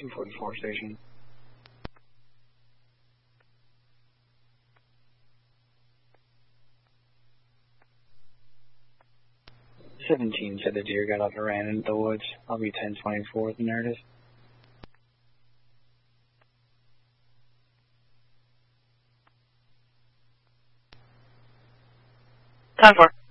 244 station. 17 said the deer got up and ran into the woods. I'll be 1024 with the narrative. Time for.